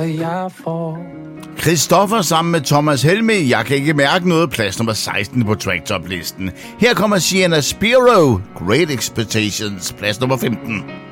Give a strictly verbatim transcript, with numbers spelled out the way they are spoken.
jeg får. Christoffer sammen med Thomas Helmig, Jeg kan ikke mærke noget, plads nummer seksten på Tracktop-listen. Her kommer Sienna Spiro, Great Expectations, plads nummer femten.